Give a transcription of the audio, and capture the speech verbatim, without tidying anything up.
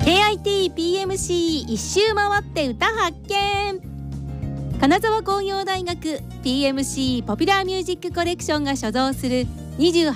ケーアイティーピーエムシー 一周回って歌発見。金沢工業大学 ピーエムシー ポピュラーミュージックコレクションが所蔵するにじゅう